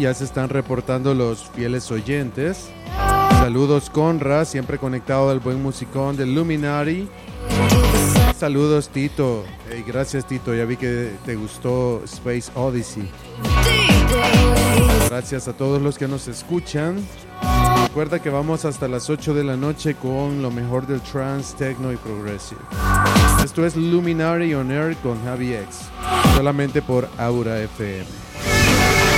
ya se están reportando los fieles oyentes. Saludos Conra, siempre conectado al buen musicón del Luminary. Saludos Tito. Hey, gracias Tito, ya vi que te gustó Space Odyssey. Gracias a todos los que nos escuchan. Recuerda que vamos hasta las 8 de la noche con lo mejor del trance, techno y progressive. Esto es Luminary on Air con Javi X, solamente por Aura FM.